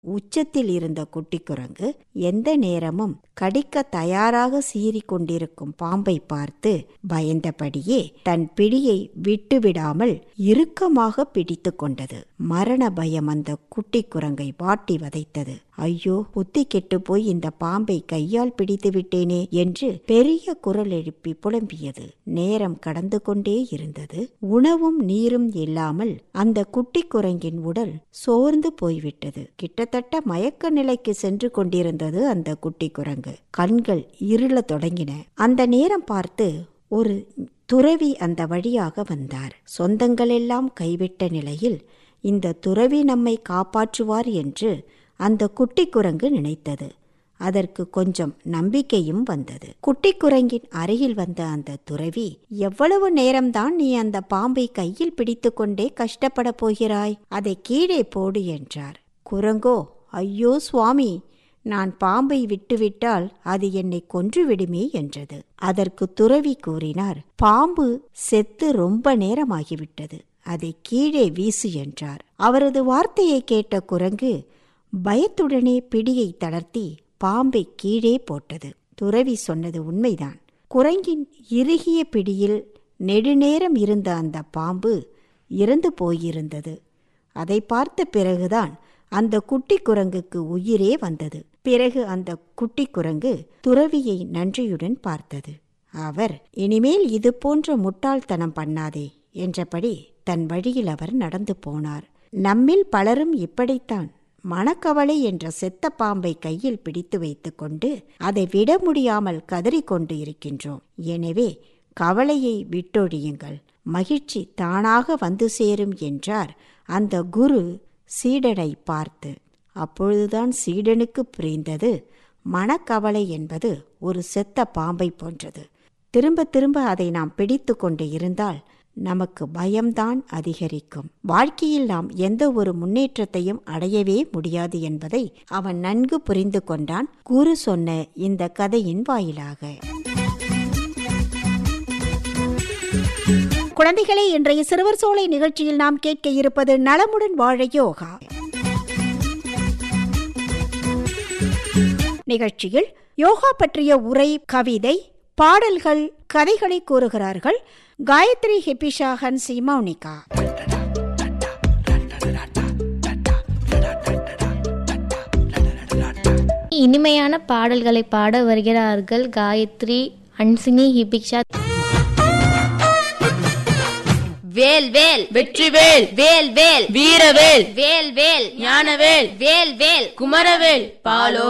உச்சத்தில் இருந்த குட்டி குரங்கு எந்த நேரமும் கடிக்க தயாராக சீறி கொண்டிருக்கும் பாம்பை பார்த்து பயந்தபடியே தன் பிடியை விட்டுவிடாமல் இறுக்கமாக பிடித்து கொண்டது. மரண பயம் அந்த குட்டி குரங்கை வாட்டி வதைத்தது. ஐயோ, புத்தி கெட்டு போய் இந்த பாம்பை கையால் பிடித்து விட்டேனே என்று பெரிய குரல் எழுப்பி புலம்பியது. நேரம் கடந்து கொண்டே இருந்தது. உணவும் நீரும் இல்லாமல் அந்த குட்டி குரங்கின் உடல் சோர்ந்து போய்விட்டது. கிட்டத்தட்ட மயக்க நிலைக்கு சென்று கொண்டிருந்தது அந்த குட்டி குரங்கு. கண்கள் இருள தொடங்கின. அந்த நேரம் பார்த்து ஒரு துறவி அந்த வழியாக வந்தார். சொந்தங்கள் எல்லாம் கைவிட்ட நிலையில் இந்த துறவி நம்மை காப்பாற்றுவார் என்று அந்த குட்டி குரங்கு நினைத்தது. அதற்கு கொஞ்சம் நம்பிக்கையும் வந்தது. குட்டி குரங்கின் அருகில் வந்த அந்த துறவி, எவ்வளவு நேரம்தான் நீ அந்த பாம்பை கையில் பிடித்து கொண்டே கஷ்டப்பட போகிறாய்? அதை கீழே போடு என்றார். குரங்கோ, ஐயோ சுவாமி, நான் பாம்பை விட்டுவிட்டால் அது என்னை கொன்றுவிடுமே என்றது. அதற்கு துறவி கூறினார், பாம்பு செத்து ரொம்ப நேரமாகிவிட்டது, அதை கீழே வீசு என்றார். அவரது வார்த்தையை கேட்ட குரங்கு பயத்துடனே பிடியை தளர்த்தி பாம்பை கீழே போட்டது. துறவி சொன்னது உண்மைதான். குரங்கின் இறுகிய பிடியில் நெடுநேரம் இருந்த அந்த பாம்பு இறந்து போயிருந்தது. அதை பார்த்த பிறகுதான் அந்த குட்டி குரங்குக்கு உயிரே வந்தது. பிறகு அந்த குட்டி குரங்கு துறவியை நன்றியுடன் பார்த்தது. அவர், இனிமேல் இது போன்ற முட்டாள்தனம் பண்ணாதே என்றபடி தன் வழியில் அவர் நடந்து போனார். நம்மில் பலரும் இப்படித்தான் மனக்கவலை என்ற செத்த பாம்பை கையில் பிடித்து வைத்துக் கொண்டு அதை விட முடியாமல் கதறிக்கொண்டு இருக்கின்றோம். எனவே கவலையை விட்டொழியுங்கள், மகிழ்ச்சி தானாக வந்து சேரும் என்றார் அந்த குரு சீடனை பார்த்து. அப்பொழுதுதான் சீடனுக்கு புரிந்தது, மனக்கவலை என்பது ஒரு செத்த பாம்பை போன்றது. திரும்ப திரும்ப அதை நாம் பிடித்து கொண்டு இருந்தால் நமக்கு பயம்தான் அதிகரிக்கும். வாழ்க்கையில் நாம் எந்த ஒரு முன்னேற்றத்தையும் அடையவே முடியாது என்பதை அவன் நன்கு புரிந்து கொண்டான், குரு சொன்ன இந்த கதையின் வாயிலாக. குழந்தைகளே, இன்றைய சிறுவர் சோலை நிகழ்ச்சியில் நாம் கேட்க இருப்பது நலமுடன் வாழ யோகா. நிகழ்ச்சியில் யோகா பற்றிய உரை, கவிதை, பாடல்கள், கதைகளை கூறுகிறார்கள் காயத்ரி, ஹிபிஷா, ஹன்சி, மௌனிகா. இனிமையான பாடல்களை பாட வருகிறார்கள் காயத்ரி, ஹன்சினி, ஹிபிஷா. வேல் வேல் வெற்றிவேல், வேல் வேல் வீரவேல், வேல் வேல் ஞானவேல், வேல் வேல் குமரவேல், பாலோ